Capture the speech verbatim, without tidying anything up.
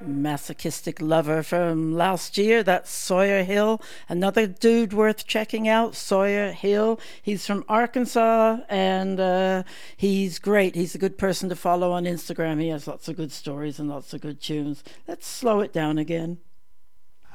Masochistic Lover from last year. That's Sawyer Hill. Another dude worth checking out, Sawyer Hill. He's from Arkansas, and uh, he's great. He's a good person to follow on Instagram. He has lots of good stories and lots of good tunes. Let's slow it down again.